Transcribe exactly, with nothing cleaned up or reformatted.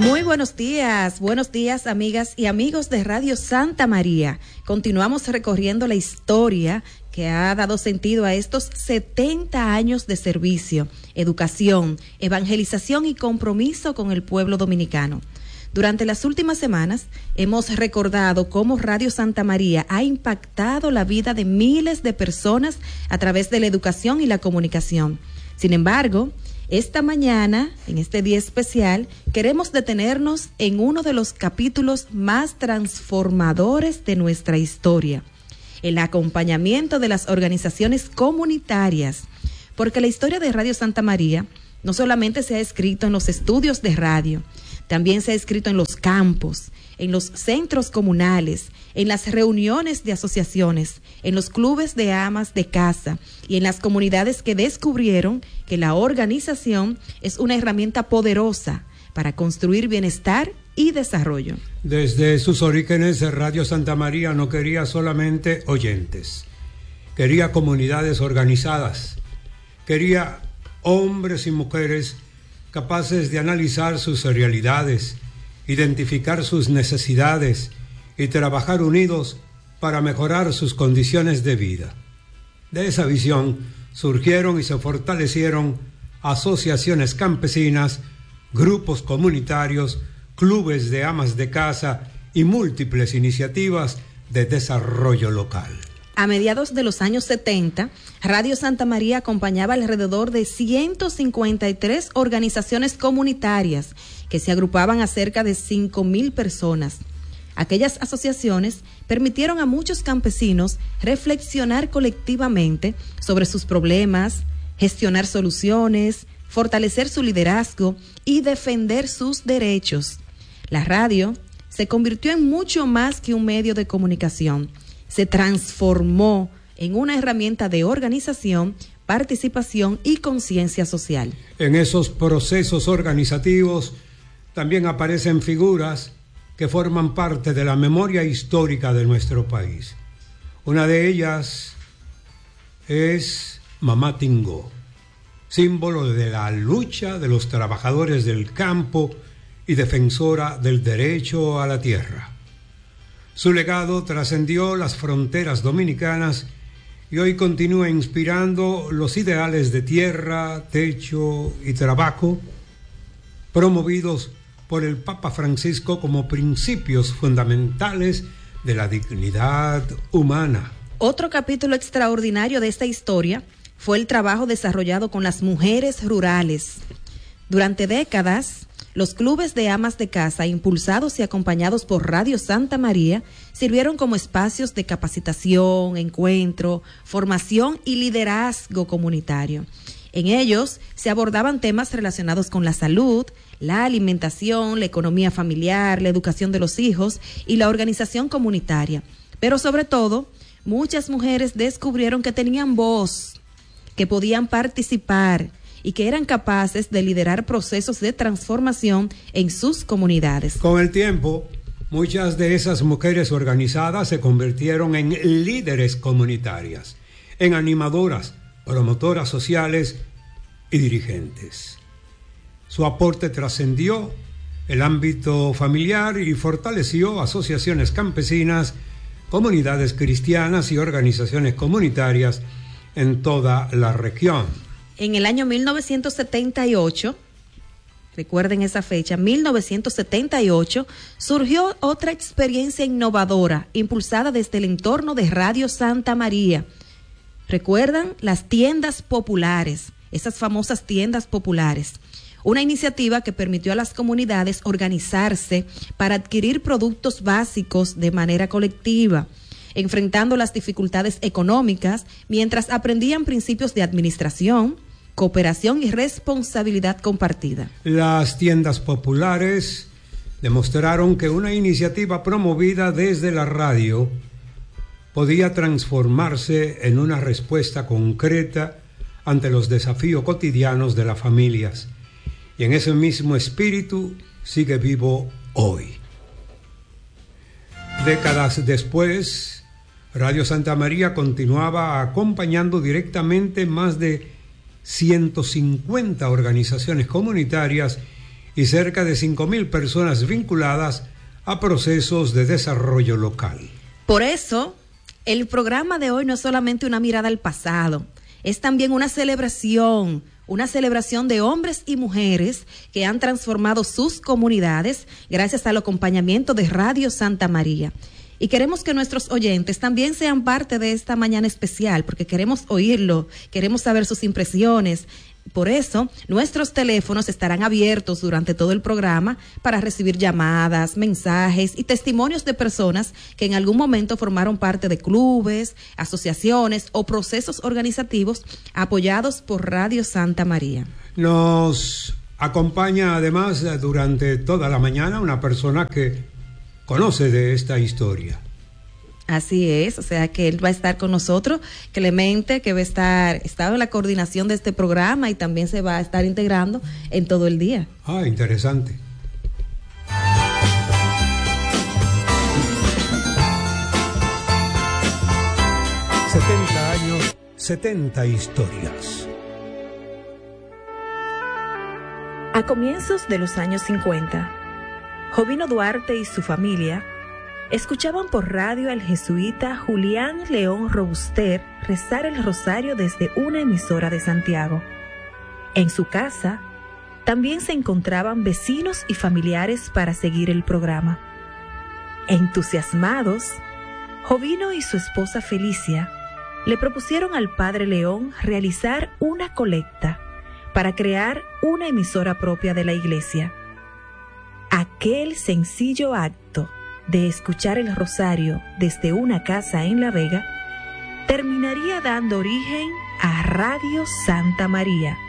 Muy buenos días, buenos días amigas y amigos de Radio Santa María. Continuamos recorriendo la historia que ha dado sentido a estos setenta años de servicio, educación, evangelización y compromiso con el pueblo dominicano. Durante las últimas semanas hemos recordado cómo Radio Santa María ha impactado la vida de miles de personas a través de la educación y la comunicación. Sin embargo, esta mañana, en este día especial, queremos detenernos en uno de los capítulos más transformadores de nuestra historia, el acompañamiento de las organizaciones comunitarias, porque la historia de Radio Santa María no solamente se ha escrito en los estudios de radio, también se ha escrito en los campos, en los centros comunales, en las reuniones de asociaciones, en los clubes de amas de casa y en las comunidades que descubrieron que la organización es una herramienta poderosa para construir bienestar y desarrollo. Desde sus orígenes, Radio Santa María no quería solamente oyentes, quería comunidades organizadas, quería hombres y mujeres capaces de analizar sus realidades, identificar sus necesidades y trabajar unidos para mejorar sus condiciones de vida. De esa visión surgieron y se fortalecieron asociaciones campesinas, grupos comunitarios, clubes de amas de casa y múltiples iniciativas de desarrollo local. A mediados de los años setenta, Radio Santa María acompañaba alrededor de ciento cincuenta y tres organizaciones comunitarias que se agrupaban a cerca de cinco mil personas. Aquellas asociaciones permitieron a muchos campesinos reflexionar colectivamente sobre sus problemas, gestionar soluciones, fortalecer su liderazgo y defender sus derechos. La radio se convirtió en mucho más que un medio de comunicación. Se transformó en una herramienta de organización, participación y conciencia social. En esos procesos organizativos también aparecen figuras que forman parte de la memoria histórica de nuestro país. Una de ellas es Mamá Tingó, símbolo de la lucha de los trabajadores del campo y defensora del derecho a la tierra. Su legado trascendió las fronteras dominicanas y hoy continúa inspirando los ideales de tierra, techo y trabajo, promovidos por el Papa Francisco como principios fundamentales de la dignidad humana. Otro capítulo extraordinario de esta historia fue el trabajo desarrollado con las mujeres rurales. Durante décadas, los clubes de amas de casa, impulsados y acompañados por Radio Santa María, sirvieron como espacios de capacitación, encuentro, formación y liderazgo comunitario. En ellos se abordaban temas relacionados con la salud, la alimentación, la economía familiar, la educación de los hijos y la organización comunitaria. Pero sobre todo, muchas mujeres descubrieron que tenían voz, que podían participar y que eran capaces de liderar procesos de transformación en sus comunidades. Con el tiempo, muchas de esas mujeres organizadas se convirtieron en líderes comunitarias, en animadoras, promotoras sociales y dirigentes. Su aporte trascendió el ámbito familiar y fortaleció asociaciones campesinas, comunidades cristianas y organizaciones comunitarias en toda la región. En el año mil novecientos setenta y ocho, recuerden esa fecha, mil novecientos setenta y ocho, surgió otra experiencia innovadora, impulsada desde el entorno de Radio Santa María. ¿Recuerdan? Las tiendas populares, esas famosas tiendas populares. Una iniciativa que permitió a las comunidades organizarse para adquirir productos básicos de manera colectiva, enfrentando las dificultades económicas mientras aprendían principios de administración, cooperación y responsabilidad compartida. Las tiendas populares demostraron que una iniciativa promovida desde la radio podía transformarse en una respuesta concreta ante los desafíos cotidianos de las familias, y en ese mismo espíritu sigue vivo hoy. Décadas después, Radio Santa María continuaba acompañando directamente más de ciento cincuenta organizaciones comunitarias y cerca de cinco mil personas vinculadas a procesos de desarrollo local. Por eso, el programa de hoy no es solamente una mirada al pasado, es también una celebración, una celebración de hombres y mujeres que han transformado sus comunidades gracias al acompañamiento de Radio Santa María. Y queremos que nuestros oyentes también sean parte de esta mañana especial, porque queremos oírlo, queremos saber sus impresiones. Por eso, nuestros teléfonos estarán abiertos durante todo el programa para recibir llamadas, mensajes y testimonios de personas que en algún momento formaron parte de clubes, asociaciones o procesos organizativos apoyados por Radio Santa María. Nos acompaña además durante toda la mañana una persona que conoce de esta historia. Así es, o sea que él va a estar con nosotros, Clemente, que va a estar, estado en la coordinación de este programa y también se va a estar integrando en todo el día. Ah, interesante. setenta años, setenta historias. A comienzos de los años cincuenta, Jovino Duarte y su familia escuchaban por radio al jesuita Julián León Robuster rezar el rosario desde una emisora de Santiago. En su casa también se encontraban vecinos y familiares para seguir el programa. Entusiasmados, Jovino y su esposa Felicia le propusieron al padre León realizar una colecta para crear una emisora propia de la iglesia. Aquel sencillo acto de escuchar el rosario desde una casa en La Vega terminaría dando origen a Radio Santa María,